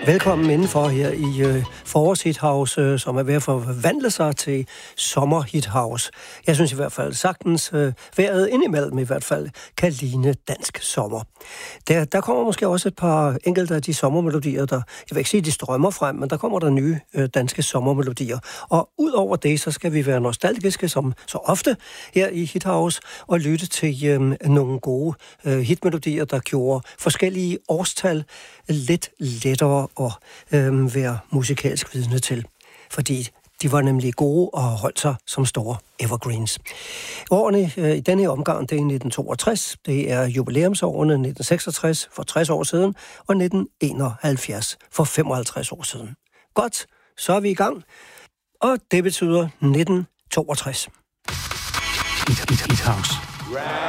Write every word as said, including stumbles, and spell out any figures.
Velkommen indenfor her i øh, forårshithouse, øh, som er ved at forvandle sig til sommerhithouse. Jeg synes i hvert fald sagtens, øh, vejret indimellem i hvert fald, kan ligne dansk sommer. Der, der kommer måske også et par enkelte af de sommermelodier, der, jeg vil ikke sige, de strømmer frem, men der kommer der nye øh, danske sommermelodier. Og ud over det, så skal vi være nostalgiske, som så ofte her i Hithouse, og lytte til øh, nogle gode øh, hitmelodier, der gjorde forskellige årstal lidt lettere at øh, være musikalsk vidne til. Fordi de var nemlig gode og holdt sig som store evergreens. Årene øh, i denne omgang, det er nitten toogtres, det er jubilæumsårene nitten seksogtres for tres år siden, og nitten enoghalvfjerds for femoghalvtreds år siden. Godt, så er vi i gang, og det betyder nitten toogtres. Hithouse.